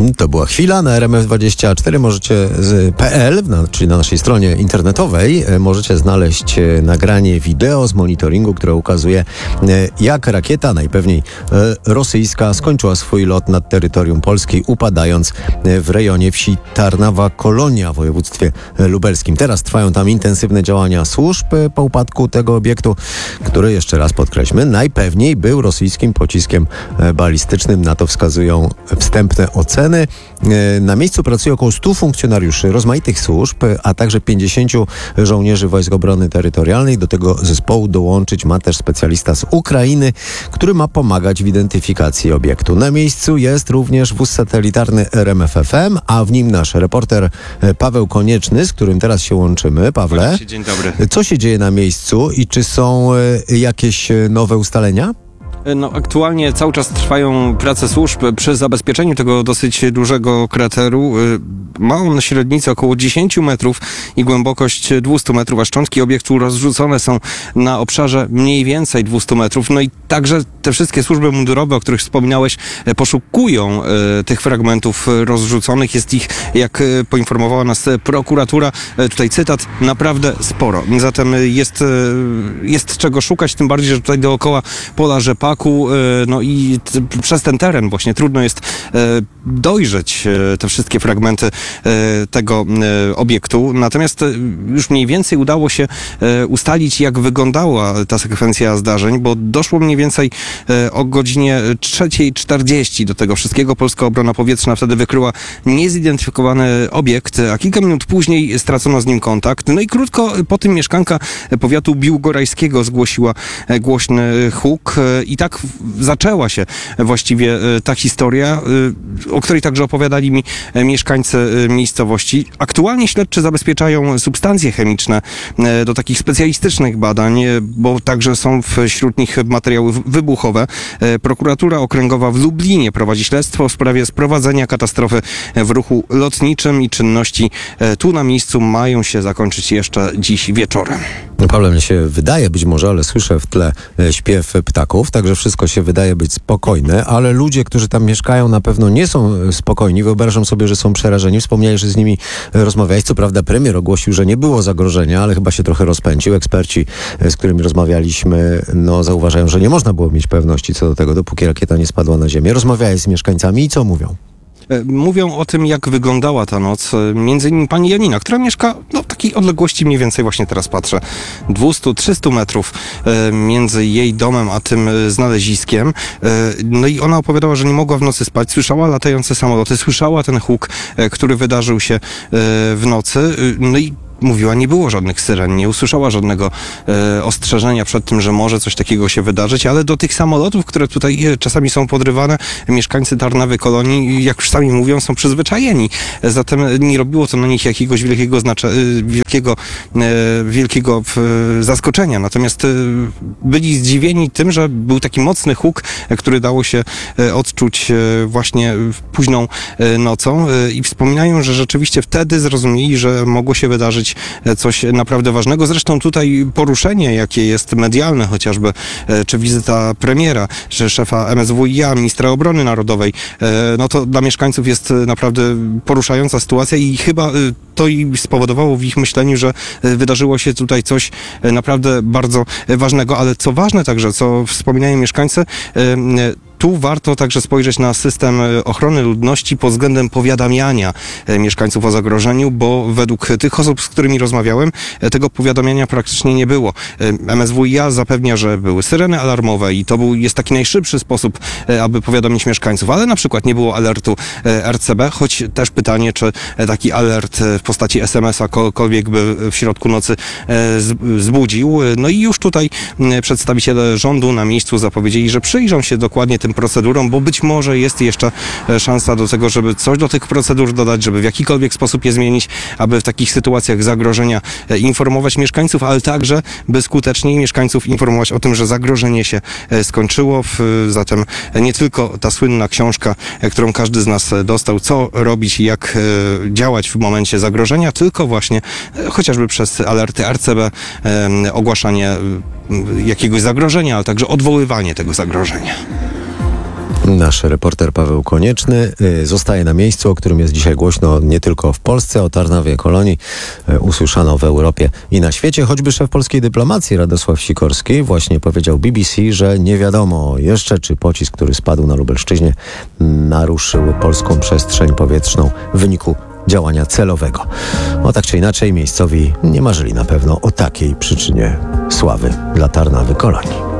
To była chwila na RMF24. Możecie czyli na naszej stronie internetowej, możecie znaleźć nagranie wideo z monitoringu, które ukazuje, jak rakieta, najpewniej rosyjska, skończyła swój lot nad terytorium Polski, upadając w rejonie wsi Tarnawa Kolonia w województwie lubelskim. Teraz trwają tam intensywne działania służb po upadku tego obiektu, który, jeszcze raz podkreślmy, najpewniej był rosyjskim pociskiem balistycznym. Na to wskazują wstępne oceny. Na miejscu pracuje około 100 funkcjonariuszy rozmaitych służb, a także 50 żołnierzy Wojsk Obrony Terytorialnej. Do tego zespołu dołączyć ma też specjalista z Ukrainy, który ma pomagać w identyfikacji obiektu. Na miejscu jest również wóz satelitarny RMF-FM, a w nim nasz reporter Paweł Konieczny, z którym teraz się łączymy. Pawle, dzień dobry. Co się dzieje na miejscu i czy są jakieś nowe ustalenia? Aktualnie cały czas trwają prace służb przy zabezpieczeniu tego dosyć dużego krateru. Ma on średnicę około 10 metrów i głębokość 200 metrów, a szczątki obiektu rozrzucone są na obszarze mniej więcej 200 metrów. No i także te wszystkie służby mundurowe, o których wspominałeś, poszukują tych fragmentów rozrzuconych. Jest ich, jak poinformowała nas prokuratura, tutaj cytat, naprawdę sporo. Zatem jest czego szukać, tym bardziej, że tutaj dookoła pola rzepaku, no i przez ten teren właśnie trudno jest dojrzeć te wszystkie fragmenty tego obiektu. Natomiast już mniej więcej udało się ustalić, jak wyglądała ta sekwencja zdarzeń, bo doszło mniej więcej o godzinie 3:40 do tego wszystkiego. Polska Obrona Powietrzna wtedy wykryła niezidentyfikowany obiekt, a kilka minut później stracono z nim kontakt. No i krótko po tym mieszkanka powiatu biłgorajskiego zgłosiła głośny huk i tak zaczęła się właściwie ta historia, o której także opowiadali mi mieszkańcy miejscowości. Aktualnie śledczy zabezpieczają substancje chemiczne do takich specjalistycznych badań, bo także są wśród nich materiały wybuchowe. Prokuratura Okręgowa w Lublinie prowadzi śledztwo w sprawie sprowadzenia katastrofy w ruchu lotniczym i czynności tu na miejscu mają się zakończyć jeszcze dziś wieczorem. Pawle, mnie się wydaje, być może, ale słyszę w tle śpiew ptaków, także wszystko się wydaje być spokojne, ale ludzie, którzy tam mieszkają, na pewno nie są spokojni. Wyobrażam sobie, że są przerażeni. Wspomniałeś, że z nimi rozmawiałeś. Co prawda premier ogłosił, że nie było zagrożenia, ale chyba się trochę rozpędził. Eksperci, z którymi rozmawialiśmy, zauważają, że nie można było mieć pewności co do tego, dopóki rakieta nie spadła na ziemię. Rozmawiałeś z mieszkańcami i co mówią? Mówią o tym, jak wyglądała ta noc. Między innymi pani Janina, która mieszka w takiej odległości mniej więcej, właśnie teraz patrzę, 200-300 metrów między jej domem a tym znaleziskiem. No i ona opowiadała, że nie mogła w nocy spać. Słyszała latające samoloty, słyszała ten huk, który wydarzył się w nocy. No i mówiła, nie było żadnych syren, nie usłyszała żadnego ostrzeżenia przed tym, że może coś takiego się wydarzyć, ale do tych samolotów, które tutaj czasami są podrywane, mieszkańcy Tarnawy Kolonii, jak już sami mówią, są przyzwyczajeni. Zatem nie robiło to na nich jakiegoś wielkiego zaskoczenia. Natomiast byli zdziwieni tym, że był taki mocny huk, który dało się odczuć właśnie późną nocą i wspominają, że rzeczywiście wtedy zrozumieli, że mogło się wydarzyć coś naprawdę ważnego. Zresztą tutaj poruszenie, jakie jest medialne chociażby, czy wizyta premiera, czy szefa MSWiA, ministra obrony narodowej, no to dla mieszkańców jest naprawdę poruszająca sytuacja i chyba to i spowodowało w ich myśleniu, że wydarzyło się tutaj coś naprawdę bardzo ważnego, ale co ważne także, co wspominają mieszkańcy, tu warto także spojrzeć na system ochrony ludności pod względem powiadamiania mieszkańców o zagrożeniu, bo według tych osób, z którymi rozmawiałem, tego powiadamiania praktycznie nie było. MSWiA zapewnia, że były syreny alarmowe i to jest taki najszybszy sposób, aby powiadomić mieszkańców, ale na przykład nie było alertu RCB, choć też pytanie, czy taki alert w postaci SMS-a kogokolwiek by w środku nocy zbudził. No i już tutaj przedstawiciele rządu na miejscu zapowiedzieli, że przyjrzą się dokładnie tym procedurom, bo być może jest jeszcze szansa do tego, żeby coś do tych procedur dodać, żeby w jakikolwiek sposób je zmienić, aby w takich sytuacjach zagrożenia informować mieszkańców, ale także, by skuteczniej mieszkańców informować o tym, że zagrożenie się skończyło. Zatem nie tylko ta słynna książka, którą każdy z nas dostał, co robić i jak działać w momencie zagrożenia, tylko właśnie chociażby przez alerty RCB, ogłaszanie jakiegoś zagrożenia, ale także odwoływanie tego zagrożenia. Nasz reporter Paweł Konieczny zostaje na miejscu, o którym jest dzisiaj głośno nie tylko w Polsce. O Tarnowie Kolonii usłyszano w Europie i na świecie. Choćby szef polskiej dyplomacji Radosław Sikorski właśnie powiedział BBC, że nie wiadomo jeszcze, czy pocisk, który spadł na Lubelszczyźnie, naruszył polską przestrzeń powietrzną w wyniku działania celowego. Tak czy inaczej, miejscowi nie marzyli na pewno o takiej przyczynie sławy dla Tarnowy Kolonii.